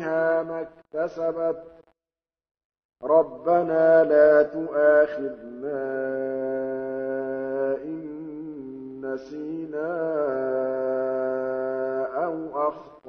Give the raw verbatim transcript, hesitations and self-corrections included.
عليها ما اكتسبت ربنا لا تؤاخذنا إن نسينا أو أخطأنا